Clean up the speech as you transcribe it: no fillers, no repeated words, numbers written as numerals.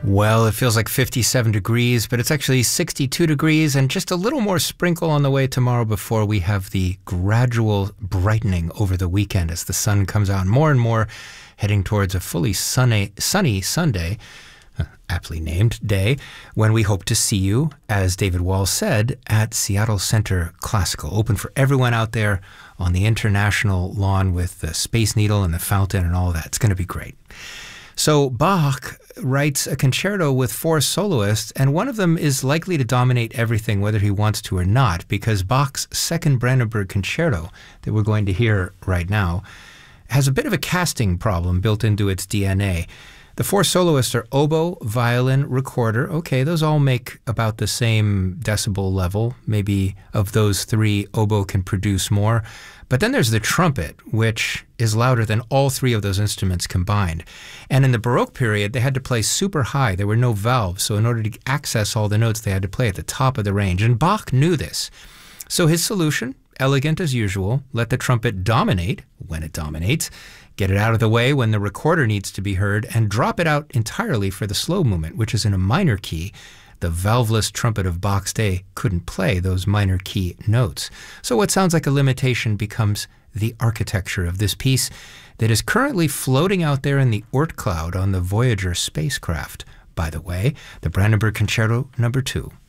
Well, it feels like 57 degrees, but it's actually 62 degrees and just a little more sprinkle on the way tomorrow before we have the gradual brightening over the weekend as the sun comes out more and more, heading towards a fully sunny Sunday, aptly named day, when we hope to see you, as David Wall said, at Seattle Center Classical. Open for everyone out there on the international lawn with the Space Needle and the fountain and all that. It's going to be great. So Bach writes a concerto with 4 soloists, and one of them is likely to dominate everything, whether he wants to or not, because Bach's second Brandenburg Concerto that we're going to hear right now has a bit of a casting problem built into its DNA. The 4 soloists are oboe, violin, recorder. Okay, those all make about the same decibel level. Maybe of those 3, oboe can produce more. But then there's the trumpet, which is louder than all 3 of those instruments combined. And in the Baroque period, they had to play super high. There were no valves, so in order to access all the notes, they had to play at the top of the range. And Bach knew this. So his solution, elegant as usual, let the trumpet dominate when it dominates, get it out of the way when the recorder needs to be heard, and drop it out entirely for the slow movement, which is in a minor key. The valveless trumpet of Bach's day couldn't play those minor key notes. So what sounds like a limitation becomes the architecture of this piece that is currently floating out there in the Oort cloud on the Voyager spacecraft. By the way, the Brandenburg Concerto No. 2.